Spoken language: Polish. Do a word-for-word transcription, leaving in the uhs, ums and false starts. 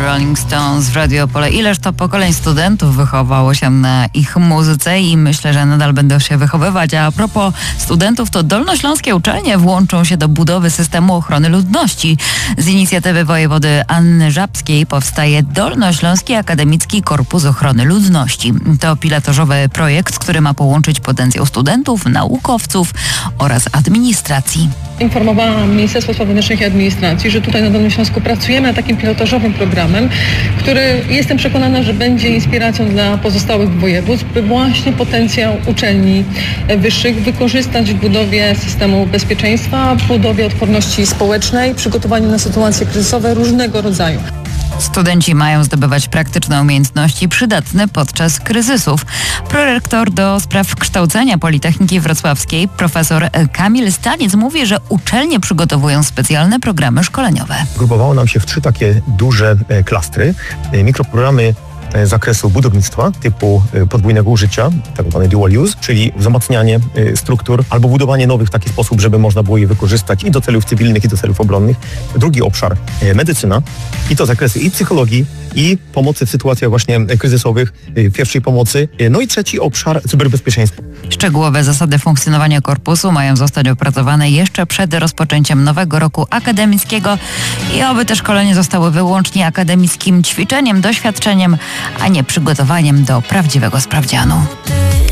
Rolling Stones w Radio Opole. Ileż to pokoleń studentów wychowało się na ich muzyce i myślę, że nadal będą się wychowywać. A propos studentów, to dolnośląskie uczelnie włączą się do budowy systemu ochrony ludności. Z inicjatywy wojewody Anny Żabskiej powstaje Dolnośląski Akademicki Korpus Ochrony Ludności. To pilotażowy projekt, który ma połączyć potencjał studentów, naukowców oraz administracji. Informowałam Ministerstwo Spraw Wewnętrznych i Administracji, że tutaj na Dolnym Śląsku pracujemy nad takim pilotażowym programem, który jestem przekonana, że będzie inspiracją dla pozostałych województw, by właśnie potencjał uczelni wyższych wykorzystać w budowie systemu bezpieczeństwa, w budowie odporności społecznej, przygotowaniu na sytuacje kryzysowe różnego rodzaju. Studenci mają zdobywać praktyczne umiejętności przydatne podczas kryzysów. Prorektor do spraw kształcenia Politechniki Wrocławskiej, profesor Kamil Staniec, mówi, że uczelnie przygotowują specjalne programy szkoleniowe. Grupowało nam się w trzy takie duże klastry. Mikroprogramy z zakresu budownictwa typu podwójnego użycia, tak zwane dual use, czyli wzmacnianie struktur albo budowanie nowych w taki sposób, żeby można było je wykorzystać i do celów cywilnych, i do celów obronnych. Drugi obszar medycyna i to zakresy i psychologii, i pomocy w sytuacjach właśnie kryzysowych, pierwszej pomocy. No i trzeci obszar cyberbezpieczeństwa. Szczegółowe zasady funkcjonowania korpusu mają zostać opracowane jeszcze przed rozpoczęciem nowego roku akademickiego i oby te szkolenia zostały wyłącznie akademickim ćwiczeniem, doświadczeniem, a nie przygotowaniem do prawdziwego sprawdzianu.